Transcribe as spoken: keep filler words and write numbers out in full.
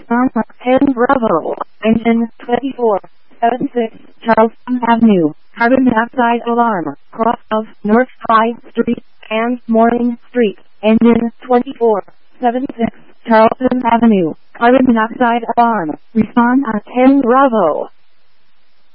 Response ten Bravo. Engine twenty-four seventy-six Charleston Avenue. Carbon monoxide alarm. Cross of North High Street and Morning Street. Engine twenty-four seventy-six Charleston Avenue. Carbon monoxide alarm. Respond on ten Bravo.